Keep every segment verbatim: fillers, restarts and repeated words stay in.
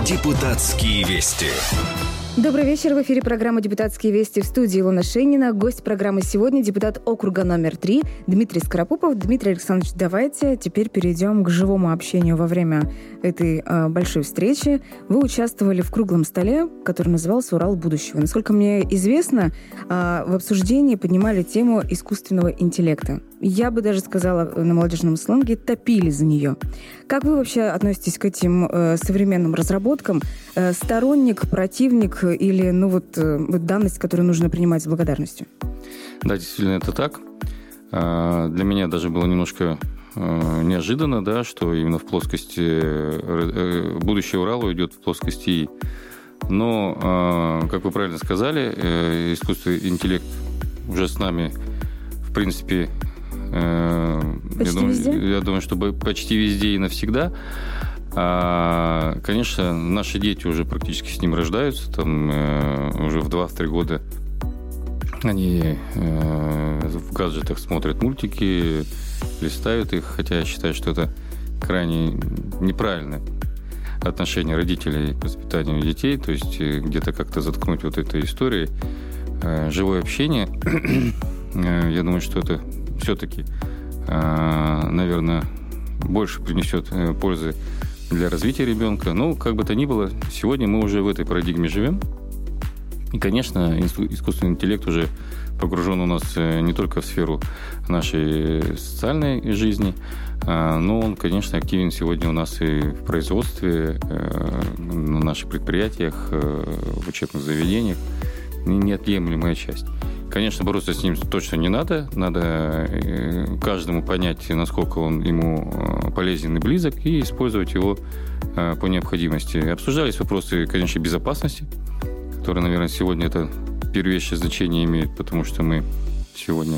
Депутатские вести. Добрый вечер. В эфире программа «Депутатские вести», в студии Илона Шейнина. Гость программы сегодня депутат округа номер три Дмитрий Скоропупов. Дмитрий Александрович, давайте теперь перейдем к живому общению во время этой э, большой встречи. Вы участвовали в круглом столе, который назывался «Урал будущего». Насколько мне известно, э, в обсуждении поднимали тему искусственного интеллекта. Я бы даже сказала на молодежном сленге, топили за нее. Как вы вообще относитесь к этим э, современным разработкам? Э, сторонник, противник или ну вот, э, вот данность, которую нужно принимать с благодарностью? Да, действительно, это так. А, для меня даже было немножко э, неожиданно, да, что именно в плоскости э, будущее Урала идет в плоскости ИИ. Но, э, как вы правильно сказали, э, искусственный интеллект уже с нами, в принципе, Почти я думаю, везде? Я думаю, что почти везде и навсегда. А, конечно, наши дети уже практически с ним рождаются. Там э, уже в два-три года они э, в гаджетах смотрят мультики, листают их. Хотя я считаю, что это крайне неправильное отношение родителей к воспитанию детей. То есть где-то как-то заткнуть вот этой историей. Э, живое общение, э, я думаю, что это все-таки, наверное, больше принесет пользы для развития ребенка. Но, как бы то ни было, сегодня мы уже в этой парадигме живем. И, конечно, искусственный интеллект уже погружен у нас не только в сферу нашей социальной жизни, но он, конечно, активен сегодня у нас и в производстве, на наших предприятиях, в учебных заведениях. Неотъемлемая часть. Конечно, бороться с ним точно не надо. Надо каждому понять, насколько он ему полезен и близок, и использовать его по необходимости. Обсуждались вопросы, конечно, безопасности, которые, наверное, сегодня это первейшее значение имеет, потому что мы сегодня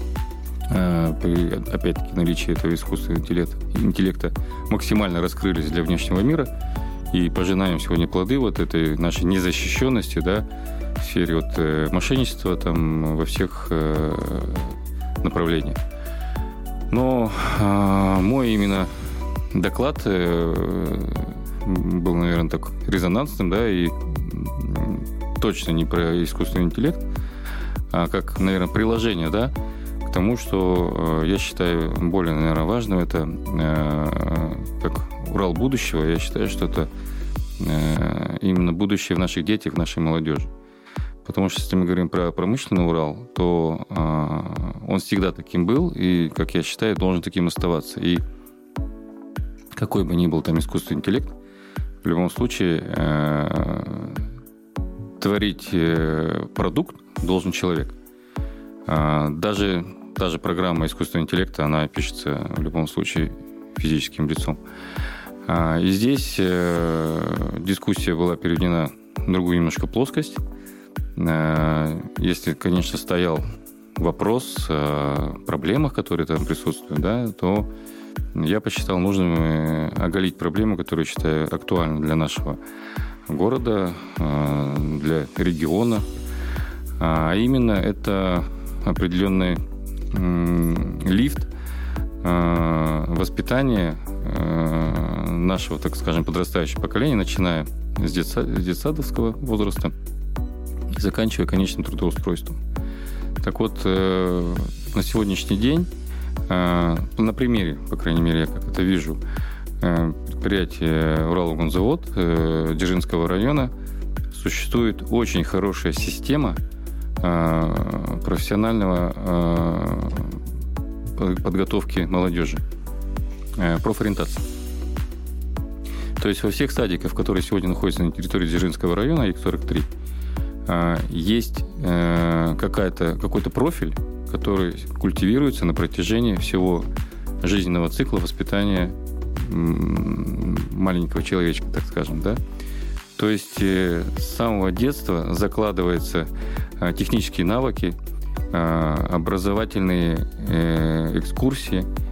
при, опять-таки, наличии этого искусственного интеллекта, интеллекта максимально раскрылись для внешнего мира и пожинаем сегодня плоды вот этой нашей незащищенности, да, в сфере вот, э, мошенничества там, во всех э, направлениях. Но э, мой именно доклад э, был, наверное, так резонансным, да, и точно не про искусственный интеллект, а как, наверное, приложение, да, к тому, что э, я считаю более, наверное, важным, это э, как Урал будущего, я считаю, что это э, именно будущее в наших детях, в нашей молодежи. Потому что, если мы говорим про промышленный Урал, то э, он всегда таким был и, как я считаю, должен таким оставаться. И какой бы ни был там искусственный интеллект, в любом случае э, творить э, продукт должен человек. Э, даже та же программа искусственного интеллекта, она пишется в любом случае физическим лицом. Э, и здесь э, дискуссия была переведена в другую немножко плоскость. Если, конечно, стоял вопрос о проблемах, которые там присутствуют, да, то я посчитал нужным оголить проблему, которую считаю актуальной для нашего города, для региона. А именно это определенный лифт воспитания нашего, так скажем, подрастающего поколения, начиная с детсадовского возраста, заканчивая конечным трудоустройством. Так вот, э, на сегодняшний день, э, на примере, по крайней мере, я как это вижу, э, предприятия Уралвагонзавод э, Дзержинского района, существует очень хорошая система э, профессионального э, подготовки молодежи, э, профориентации. То есть во всех садиках, которые сегодня находятся на территории Дзержинского района, их сорок три, есть какая-то, какой-то профиль, который культивируется на протяжении всего жизненного цикла воспитания маленького человечка, так скажем, да. То есть с самого детства закладываются технические навыки, образовательные экскурсии,